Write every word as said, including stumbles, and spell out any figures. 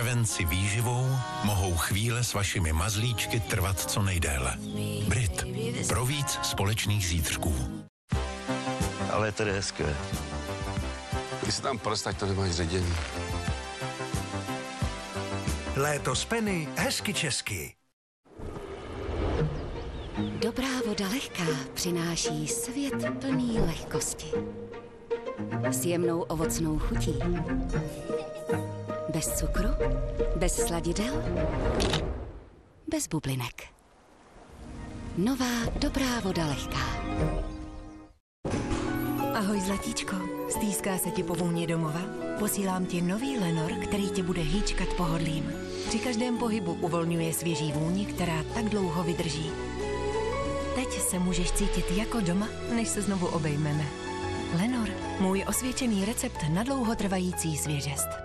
prevenci výživou mohou chvíle s vašimi mazlíčky trvat co nejdéle. Brit. Pro víc společných zítřků. Ale je tady hezké. Ty se tam prostaň, to nemáš ředění. Léto z Penny, hezky česky. Dobrá voda lehká přináší svět plný lehkosti. S jemnou ovocnou chutí. Bez cukru, bez sladidel, bez bublinek. Nová dobrá voda lehká. Ahoj zlatíčko, stýská se ti po vůni domova? Posílám ti nový Lenor, který tě bude hýčkat pohodlím. Při každém pohybu uvolňuje svěží vůni, která tak dlouho vydrží. Teď se můžeš cítit jako doma, než se znovu obejmeme. Lenor, můj osvědčený recept na dlouhotrvající svěžest.